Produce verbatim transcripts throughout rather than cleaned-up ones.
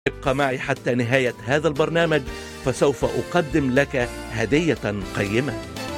ابقى معي حتى نهاية هذا البرنامج فسوف أقدم لك هدية قيمة.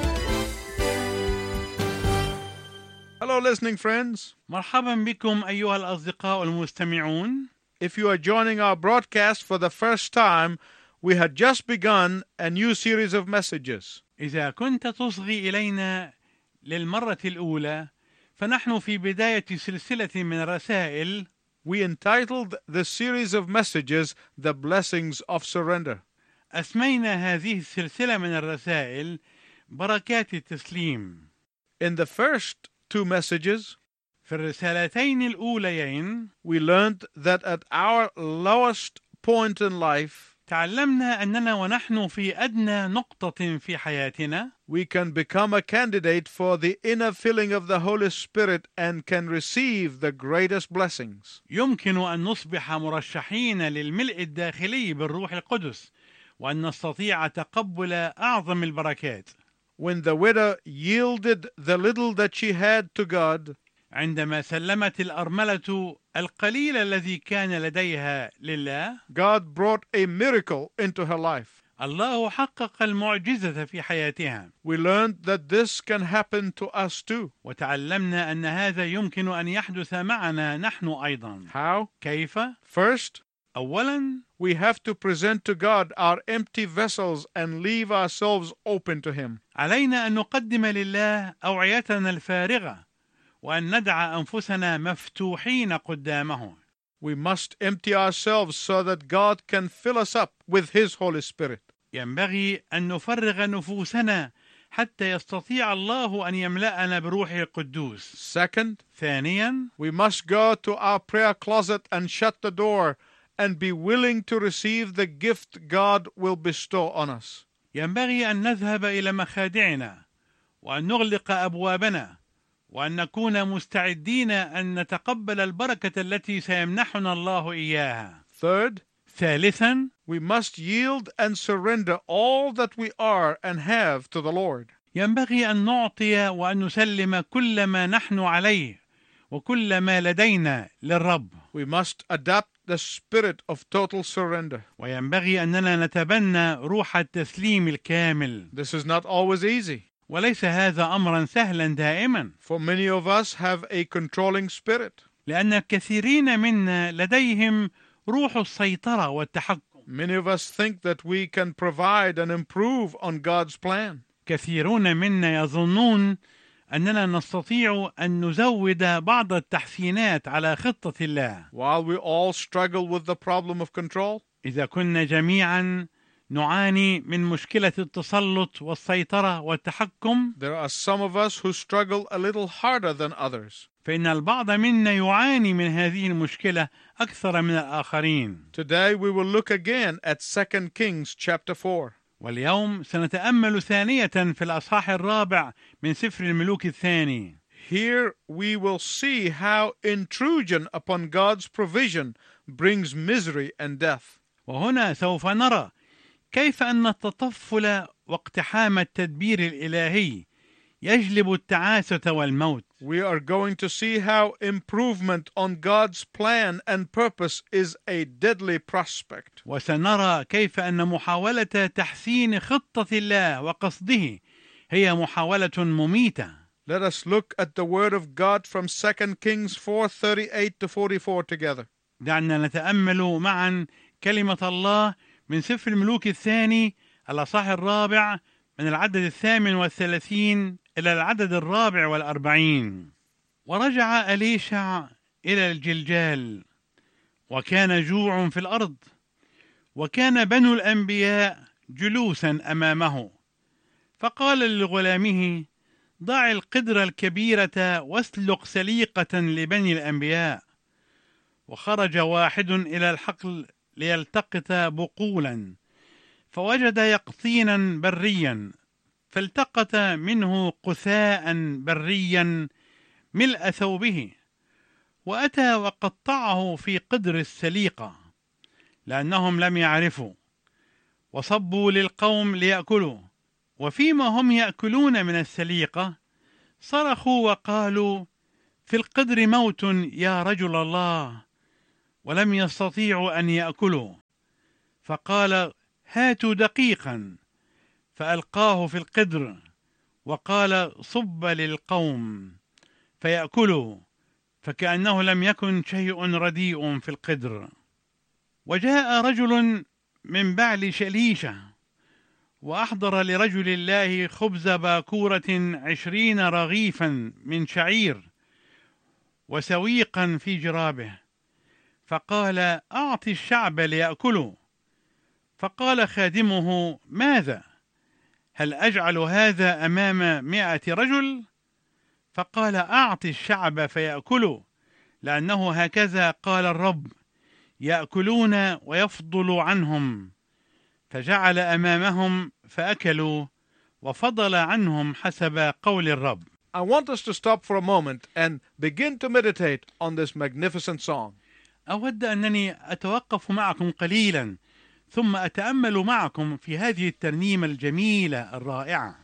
Hello listening friends. مرحبا بكم أيها الأصدقاء المستمعون. If you are joining our broadcast for the first time, we had just begun a new series of messages. إذا كنت تصغي إلينا للمرة الأولى فنحن في بداية سلسلة من الرسائل. We entitled the series of messages The Blessings of Surrender. أسمينا هذه السلسلة من الرسائل بركات التسليم. In the first two messages, في الرسالتين الأوليين we learned that at our lowest point in life, تعلمنا أننا ونحن في أدنى نقطة في حياتنا we can become a candidate for the inner filling of the Holy Spirit and can receive the greatest blessings. يمكن أن نصبح مرشحين للملء الداخلي بالروح القدس وأن نستطيع تقبل أعظم البركات. When the widow yielded the little that she had to God, عندما سلمت الأرملة القليل الذي كان لديها لله، God brought a miracle into her life. الله حقق المعجزة في حياتها. We learned that this can happen to us too. وتعلمنا أن هذا يمكن أن يحدث معنا نحن أيضا. How? كيف؟ First, أولا we have to present to God our empty vessels and leave ourselves open to Him. علينا أن نقدم لله أوعيتنا الفارغة وأن ندع أنفسنا مفتوحين قدامه. We must empty ourselves so that God can fill us up with His Holy Spirit. ينبغي أن نفرغ نفوسنا حتى يستطيع الله أن يملأنا بروحه القدوس. Second, ثانيا we must go to our prayer closet and shut the door and be willing to receive the gift God will bestow on us. ينبغي أن نذهب إلى مخادعنا وأن نغلق أبوابنا وأن نكون مستعدين أن نتقبل البركة التي سيمنحنا الله إياها. Third, ثالثا we must yield and surrender all that we are and have to the Lord. ينبغي أن نعطي وأن نسلم كل ما نحن عليه وكل ما لدينا للرب. We must adapt the spirit of total surrender. وينبغي أننا نتبنى روح التسليم الكامل. This is not always easy. وليس هذا أمرا سهلا دائما. For many of us have a controlling spirit. لأن الكثيرين منا لديهم روح السيطرة والتحكم. Many of us think that we can provide and improve on God's plan. كثيرون منا يظنون أننا نستطيع أن نزود بعض التحسينات على خطة الله. While we all struggle with the problem of control, إذا كنا جميعا نعاني من مشكلة التسلط والسيطرة والتحكم، there are some of us who struggle a little harder than others. فإن البعض منا يعاني من هذه المشكلة أكثر من الآخرين. Today we will look again at Second Kings chapter four. واليوم سنتأمل ثانية في الأصحاح الرابع من سفر الملوك الثاني. Here we will see how intrusion upon God's provision brings misery and death. وهنا سوف نرى كيف أن التطفل واقتحام التدبير الإلهي يجلب التعاسة والموت. We are going to see how improvement on God's plan and purpose is a deadly prospect. وسنرى كيف أن محاولة تحسين خطة الله وقصده هي محاولة مميتة. Let us look at the word of God from Second Kings four thirty-eight to forty-four together. دعنا نتأمل معا كلمة الله من سفر الملوك الثاني الأصحاح الرابع من العدد الثامن والثلاثين إلى العدد الرابع والأربعين. ورجع أليشع إلى الجلجال وكان جوع في الأرض وكان بنو الأنبياء جلوسا أمامه، فقال لغلامه: ضع القدر الكبيرة واسلق سليقة لبني الأنبياء. وخرج واحد إلى الحقل ليلتقط بقولا، فوجد يقطينا بريا، فالتقط منه قثاء بريا ملء ثوبه، وأتى وقطعه في قدر السليقة، لأنهم لم يعرفوا، وصبوا للقوم ليأكلوا. وفيما هم يأكلون من السليقة صرخوا وقالوا: في القدر موت يا رجل الله. ولم يستطيعوا أن يأكلوا، فقال: هاتوا دقيقا، فألقاه في القدر وقال: صب للقوم فيأكلوا، فكأنه لم يكن شيء رديء في القدر. وجاء رجل من بعل شليشة وأحضر لرجل الله خبز باكورة عشرين رغيفا من شعير وسويقا في جرابه، فقال: أعط الشعب ليأكلوا. فقال خادمه: ماذا؟ هل أجعل هذا أمام مائة رجل؟ فقال: أعط الشعب فيأكلوا، لأنه هكذا قال الرب: يأكلون ويفضل عنهم. فجعل أمامهم فأكلوا، وفضل عنهم حسب قول الرب. I want us to stop for a moment and begin to meditate on this magnificent song. أود أنني أتوقف معكم قليلا ثم أتأمل معكم في هذه الترنيمة الجميلة الرائعة.